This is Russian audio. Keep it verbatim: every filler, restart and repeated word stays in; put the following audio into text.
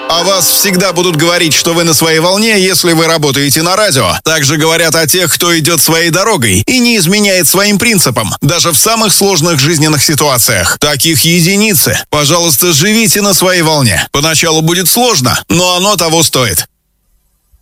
О вас всегда будут говорить, что вы на своей волне, если вы работаете на радио. Также говорят о тех, кто идет своей дорогой и не изменяет своим принципам, даже в самых сложных жизненных ситуациях. Таких единицы. Пожалуйста, живите на своей волне. Поначалу будет сложно, но оно того стоит.